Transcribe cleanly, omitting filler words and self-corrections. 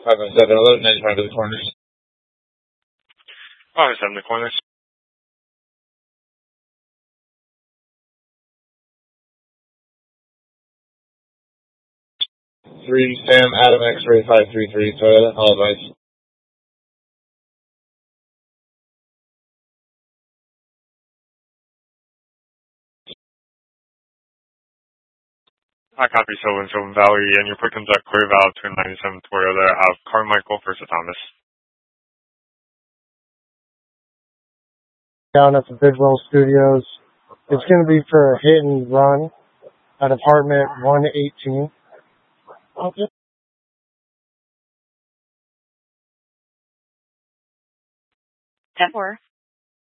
95 to the corners. 507 the corners. 3 Sam Adam X-ray 533 Toyota, all advice. I copy Sylvan Valley, and your quick comes at clear valve to 97 Toyota out of Carmichael, first of Thomas. Down at the Bidwell Studios. It's going to be for a hit and run at apartment 118. Okay. 10-4.